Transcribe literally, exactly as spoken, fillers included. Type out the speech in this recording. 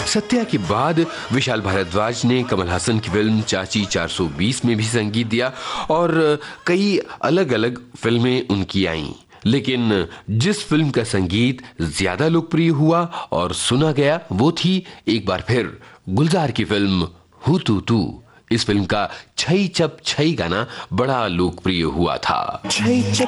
सत्या के बाद विशाल भारद्वाज ने कमल हासन की फिल्म चाची चार सौ बीस में भी संगीत दिया और कई अलग अलग फिल्में उनकी आईं। लेकिन जिस फिल्म का संगीत ज्यादा लोकप्रिय हुआ और सुना गया वो थी एक बार फिर गुलजार की फिल्म हुतुतु। इस फिल्म का छई चप छई गाना बड़ा लोकप्रिय हुआ था। छई चप